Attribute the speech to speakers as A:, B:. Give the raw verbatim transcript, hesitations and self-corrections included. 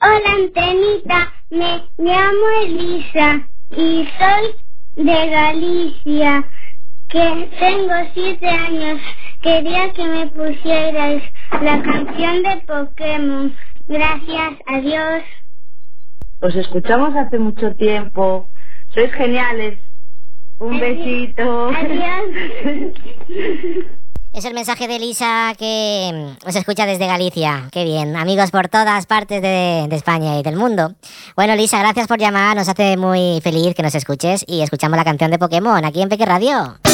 A: Hola, Antenita, me llamo Elisa y soy de Galicia, que tengo siete años. Quería que me pusierais la canción de Pokémon. Gracias, adiós.
B: Os escuchamos hace mucho tiempo. Sois geniales. Un
A: Adiós.
B: besito.
A: Adiós.
C: Es el mensaje de Elisa que os escucha desde Galicia. Qué bien, amigos por todas partes de, de España y del mundo. Bueno, Elisa, gracias por llamar, nos hace muy feliz que nos escuches y escuchamos la canción de Pokémon aquí en Peque Radio.